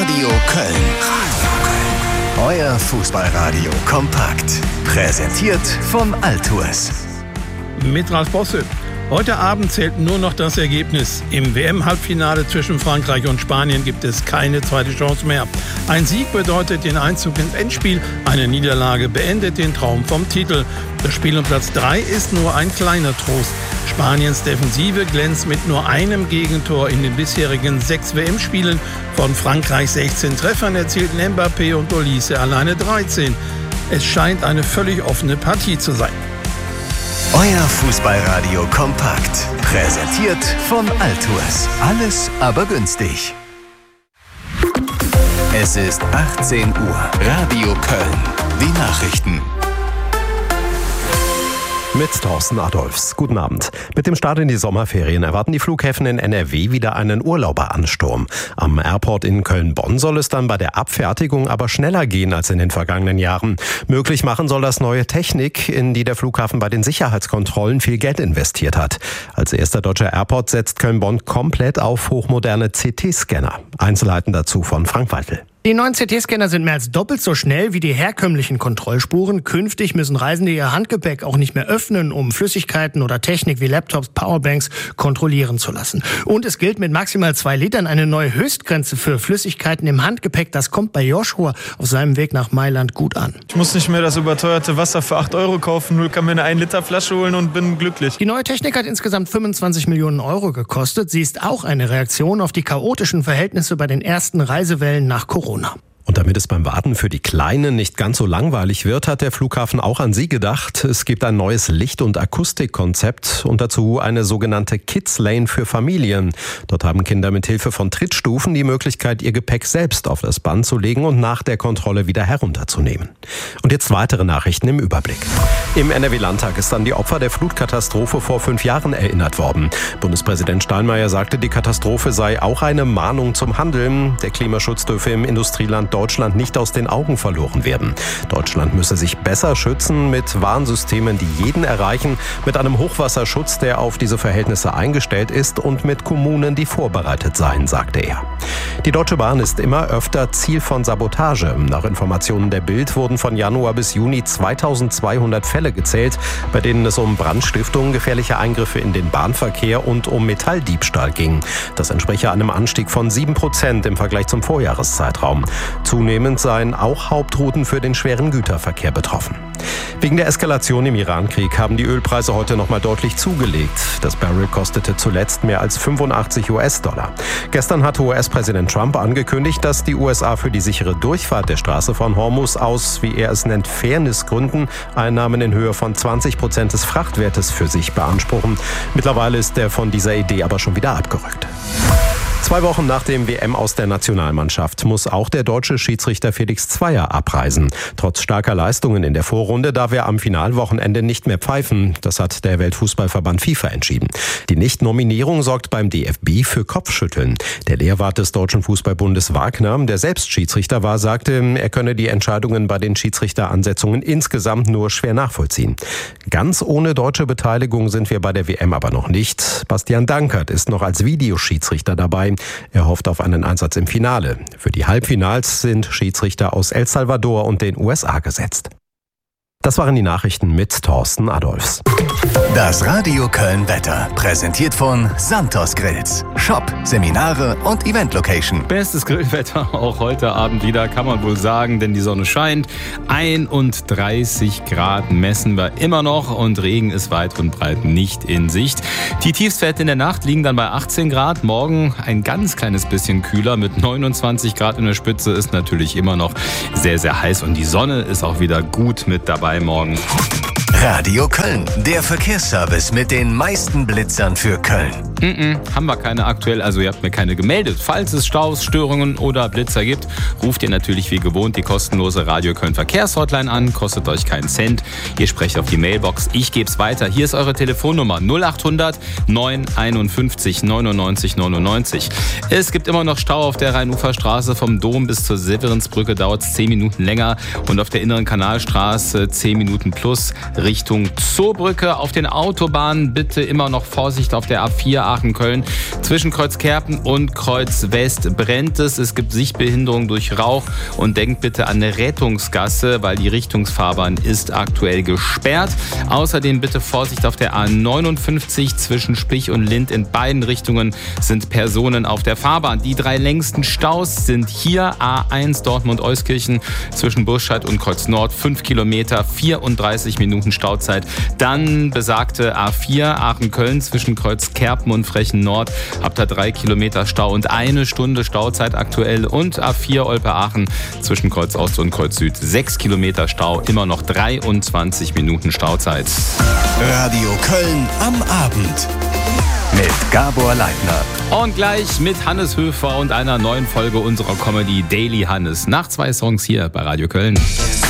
Radio Köln. Euer Fußballradio kompakt. Präsentiert von Altours. Mit Ralf Bosse. Heute Abend zählt nur noch das Ergebnis. Im WM-Halbfinale zwischen Frankreich und Spanien gibt es keine zweite Chance mehr. Ein Sieg bedeutet den Einzug ins Endspiel. Eine Niederlage beendet den Traum vom Titel. Das Spiel um Platz 3 ist nur ein kleiner Trost. Spaniens Defensive glänzt mit nur einem Gegentor in den bisherigen 6 WM-Spielen. Von Frankreichs 16 Treffern erzielten Mbappé und Olise alleine 13. Es scheint eine völlig offene Partie zu sein. Euer Fußballradio kompakt. Präsentiert von Altours. Alles aber günstig. Es ist 18 Uhr. Radio Köln. Die Nachrichten. Mit Thorsten Adolfs. Guten Abend. Mit dem Start in die Sommerferien erwarten die Flughäfen in NRW wieder einen Urlauberansturm. Am Airport in Köln-Bonn soll es dann bei der Abfertigung aber schneller gehen als in den vergangenen Jahren. Möglich machen soll das neue Technik, in die der Flughafen bei den Sicherheitskontrollen viel Geld investiert hat. Als erster deutscher Airport setzt Köln-Bonn komplett auf hochmoderne CT-Scanner. Einzelheiten dazu von Frank Weitel. Die neuen CT-Scanner sind mehr als doppelt so schnell wie die herkömmlichen Kontrollspuren. Künftig müssen Reisende ihr Handgepäck auch nicht mehr öffnen, um Flüssigkeiten oder Technik wie Laptops, Powerbanks kontrollieren zu lassen. Und es gilt mit maximal 2 Litern eine neue Höchstgrenze für Flüssigkeiten im Handgepäck. Das kommt bei Joshua auf seinem Weg nach Mailand gut an. Ich muss nicht mehr das überteuerte Wasser für 8 € kaufen, nur kann mir eine 1 Liter Flasche holen und bin glücklich. Die neue Technik hat insgesamt 25 Millionen € gekostet. Sie ist auch eine Reaktion auf die chaotischen Verhältnisse bei den ersten Reisewellen nach Corona. Und damit es beim Warten für die Kleinen nicht ganz so langweilig wird, hat der Flughafen auch an Sie gedacht. Es gibt ein neues Licht- und Akustikkonzept und dazu eine sogenannte Kids Lane für Familien. Dort haben Kinder mit Hilfe von Trittstufen die Möglichkeit, ihr Gepäck selbst auf das Band zu legen und nach der Kontrolle wieder herunterzunehmen. Und jetzt weitere Nachrichten im Überblick. Im NRW-Landtag ist an die Opfer der Flutkatastrophe vor 5 Jahren erinnert worden. Bundespräsident Steinmeier sagte, die Katastrophe sei auch eine Mahnung zum Handeln. Der Klimaschutz dürfe im Industrieland Deutschland nicht aus den Augen verloren werden. Deutschland müsse sich besser schützen mit Warnsystemen, die jeden erreichen, mit einem Hochwasserschutz, der auf diese Verhältnisse eingestellt ist und mit Kommunen, die vorbereitet seien, sagte er. Die Deutsche Bahn ist immer öfter Ziel von Sabotage. Nach Informationen der Bild wurden von Januar bis Juni 2200 Fälle gezählt, bei denen es um Brandstiftung, gefährliche Eingriffe in den Bahnverkehr und um Metalldiebstahl ging. Das entspreche einem Anstieg von 7% im Vergleich zum Vorjahreszeitraum. Zunehmend seien auch Hauptrouten für den schweren Güterverkehr betroffen. Wegen der Eskalation im Iran-Krieg haben die Ölpreise heute nochmal deutlich zugelegt. Das Barrel kostete zuletzt mehr als $85. Gestern hatte US-Präsident Trump angekündigt, dass die USA für die sichere Durchfahrt der Straße von Hormuz aus, wie er es nennt, Fairnessgründen, Einnahmen in Höhe von 20% des Frachtwertes für sich beanspruchen. Mittlerweile ist er von dieser Idee aber schon wieder abgerückt. 2 Wochen nach dem WM aus der Nationalmannschaft muss auch der deutsche Schiedsrichter Felix Zweier abreisen. Trotz starker Leistungen in der Vorrunde darf er am Finalwochenende nicht mehr pfeifen. Das hat der Weltfußballverband FIFA entschieden. Die Nichtnominierung sorgt beim DFB für Kopfschütteln. Der Lehrwart des Deutschen Fußballbundes Wagner, der selbst Schiedsrichter war, sagte, er könne die Entscheidungen bei den Schiedsrichteransetzungen insgesamt nur schwer nachvollziehen. Ganz ohne deutsche Beteiligung sind wir bei der WM aber noch nicht. Bastian Dankert ist noch als Videoschiedsrichter dabei. Er hofft auf einen Einsatz im Finale. Für die Halbfinals sind Schiedsrichter aus El Salvador und den USA gesetzt. Das waren die Nachrichten mit Thorsten Adolfs. Das Radio Köln Wetter, präsentiert von Santos Grills. Shop, Seminare und Event-Location. Bestes Grillwetter auch heute Abend wieder, kann man wohl sagen, denn die Sonne scheint. 31 Grad messen wir immer noch und Regen ist weit und breit nicht in Sicht. Die Tiefstwerte in der Nacht liegen dann bei 18 Grad. Morgen ein ganz kleines bisschen kühler mit 29 Grad in der Spitze. Ist natürlich immer noch sehr, sehr heiß und die Sonne ist auch wieder gut mit dabei morgen. Radio Köln, der Verkehrsservice mit den meisten Blitzern für Köln. Haben wir keine aktuell, also ihr habt mir keine gemeldet. Falls es Staus, Störungen oder Blitzer gibt, ruft ihr natürlich wie gewohnt die kostenlose Radio Köln Verkehrshotline an. Kostet euch keinen Cent. Ihr sprecht auf die Mailbox. Ich gebe es weiter. Hier ist eure Telefonnummer 0800 951 99 99. Es gibt immer noch Stau auf der Rheinuferstraße vom Dom bis zur Severinsbrücke. Dauert es 10 Minuten länger. Und auf der inneren Kanalstraße 10 Minuten plus Richtung Zoobrücke. Auf den Autobahnen bitte immer noch Vorsicht auf der A4, Aachen-Köln. Zwischen Kreuz Kerpen und Kreuz West brennt es. Es gibt Sichtbehinderung durch Rauch und denkt bitte an eine Rettungsgasse, weil die Richtungsfahrbahn ist aktuell gesperrt. Außerdem bitte Vorsicht auf der A59 zwischen Spich und Lind. In beiden Richtungen sind Personen auf der Fahrbahn. Die 3 längsten Staus sind hier A1 Dortmund-Euskirchen zwischen Burscheid und Kreuz Nord, 5 Kilometer, 34 Minuten Stauzeit. Dann besagte A4 Aachen-Köln zwischen Kreuz Kerpen und Frechen Nord, habt ihr 3 Kilometer Stau und 1 Stunde Stauzeit aktuell. Und A4 Olpe-Aachen zwischen Kreuz Ost und Kreuz Süd, 6 Kilometer Stau, immer noch 23 Minuten Stauzeit. Radio Köln am Abend mit Gabor Leitner. Und gleich mit Hannes Höfer und einer neuen Folge unserer Comedy Daily Hannes. Nach 2 Songs hier bei Radio Köln.